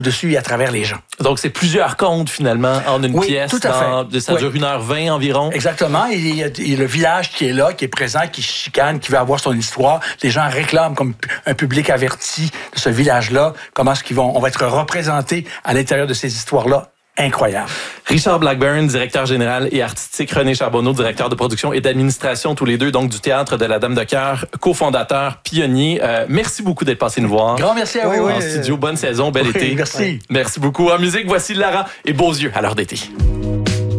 dessus et à travers les gens. Donc, c'est plusieurs contes, finalement, en une pièce. Tout à fait. Ça dure 1h20 environ. Exactement. Il y a le village qui est là, qui est présent, qui chicane, qui veut avoir son histoire. Les gens réclament comme un public averti de ce village-là, comment est-ce on va être représentés à l'intérieur de ces histoires-là. Incroyable. Richard Blackburn, directeur général et artistique. René Charbonneau, directeur de production et d'administration, tous les deux, donc du Théâtre de la Dame de Cœur, cofondateur, pionnier. Merci beaucoup d'être passé nous voir. Grand merci à vous. En studio, bonne saison, bel été. Merci. Merci beaucoup. En musique, voici Lara et Beaux yeux à l'heure d'été.